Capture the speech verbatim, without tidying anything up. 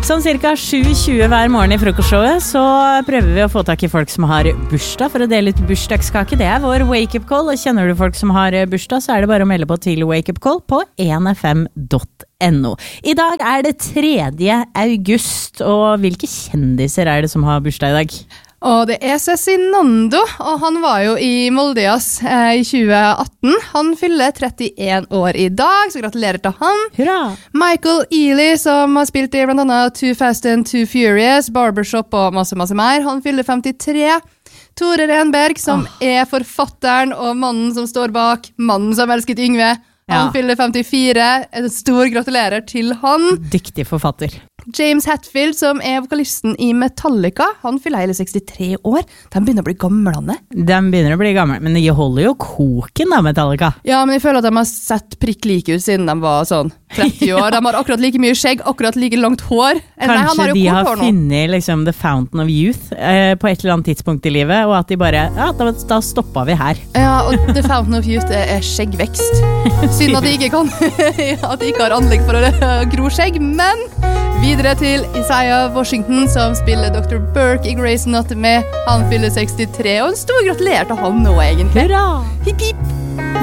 Sånn cirka sju tjue hver morgen i frokostshowet så prøver vi å få tak i folk som har bursdag for å dele ut bursdagskake. Det er vår wake-up call, og kjenner du folk som har bursdag, så er det bare å melde på til wake-up call på en f m punktum no. I dag er det tredje august, og hvilke kjendiser er det som har bursdag i dag? Og det er Cezinando, og han var jo i Moldeas eh, i tjue atten. Han fyller trettien år i dag, så gratulerer til han. Hurra! Michael Ealy, som har spilt i blant annet Too Fast and Too Furious, Barbershop og masse, masse mer. Han fyller femtitre. Tore Renberg, som oh. er forfatteren og mannen som står bak, mannen som elsket Yngve. Han ja. fyller femtifire. En stor gratulerer til han. Dyktig forfatter. James Hetfield, som er vokalisten i Metallica, han fyller hele sekstitre år. De begynner å bli gamlene. De begynner å bli gamle, men de holder jo koken da, Metallica. Ja, men jeg føler at de har sett prikk like ut siden de var sånn tretti år. De har akkurat like mye skjegg, akkurat like langt hår. Kanskje Nei, har de har funnet liksom, The Fountain of Youth eh, på et eller annet tidspunkt i livet, og at de bare, ja, da, da stopper vi her. Ja, og The Fountain of Youth er, er skjeggvekst. Synd at de ikke kan, at de ikke har anlegg for å gro skjegg, men videre til Isaiah Washington, som spiller doktor Burke i Grey's Anatomy. Han fyller sekstitre, og en stor gratulerer til han nå, egentlig. Hurra! Hipp, hipp!